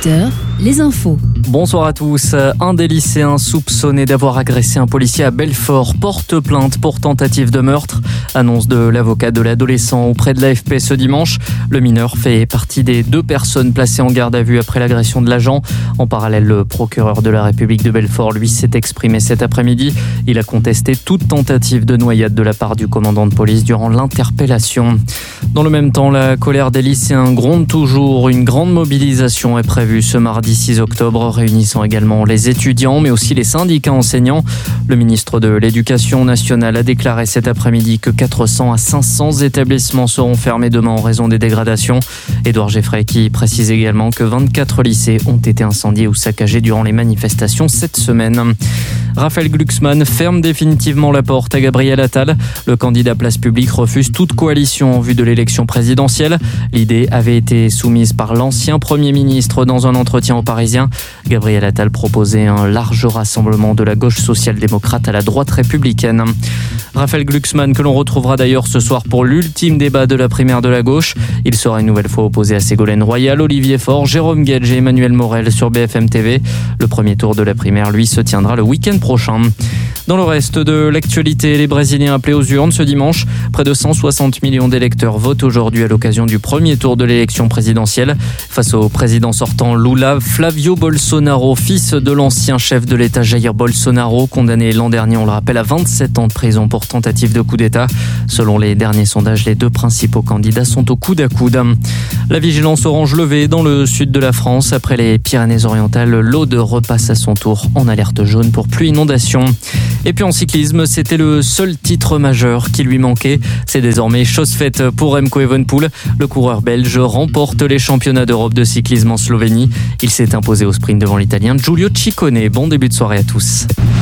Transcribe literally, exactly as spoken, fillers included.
dix-huit heures, les infos. Bonsoir à tous. Un des lycéens soupçonné d'avoir agressé un policier à Belfort porte plainte pour tentative de meurtre. Annonce de l'avocat de l'adolescent auprès de l'A F P ce dimanche. Le mineur fait partie des deux personnes placées en garde à vue après l'agression de l'agent. En parallèle, le procureur de la République de Belfort, lui, s'est exprimé cet après-midi. Il a contesté toute tentative de noyade de la part du commandant de police durant l'interpellation. Dans le même temps, la colère des lycéens gronde toujours. Une grande mobilisation est prévue ce mardi six octobre, réunissant également les étudiants, mais aussi les syndicats enseignants. Le ministre de l'Éducation nationale a déclaré cet après-midi que quatre cents à cinq cents établissements seront fermés demain en raison des dégradations. Édouard Geffray qui précise également que vingt-quatre lycées ont été incendiés ou saccagés durant les manifestations cette semaine. Raphaël Glucksmann ferme définitivement la porte à Gabriel Attal. Le candidat Place Publique refuse toute coalition en vue de l'élection présidentielle. L'idée avait été soumise par l'ancien Premier ministre dans un entretien aux Parisiens. Gabriel Attal proposait un large rassemblement de la gauche social-démocrate à la droite républicaine. Raphaël Glucksmann, que l'on retrouvera d'ailleurs ce soir pour l'ultime débat de la primaire de la gauche. Il sera une nouvelle fois opposé à Ségolène Royal, Olivier Faure, Jérôme Guedj et Emmanuel Morel sur B F M T V. Le premier tour de la primaire, lui, se tiendra le week-end prochain. Dans le reste de l'actualité, les Brésiliens appelés aux urnes ce dimanche. Près de cent soixante millions d'électeurs votent aujourd'hui à l'occasion du premier tour de l'élection présidentielle. Face au président sortant Lula, Flavio Bolsonaro, fils de l'ancien chef de l'État Jair Bolsonaro, condamné l'an dernier, on le rappelle, à vingt-sept ans de prison pour tentative de coup d'État. Selon les derniers sondages, les deux principaux candidats sont au coude à coude. La vigilance orange levée dans le sud de la France. Après les Pyrénées-Orientales, l'Aude repasse à son tour en alerte jaune pour pluie inondation. Et puis en cyclisme, c'était le seul titre majeur qui lui manquait. C'est désormais chose faite pour Remco Evenepoel. Le coureur belge remporte les championnats d'Europe de cyclisme en Slovénie. Il s'est imposé au sprint devant l'Italien Giulio Ciccone. Bon début de soirée à tous.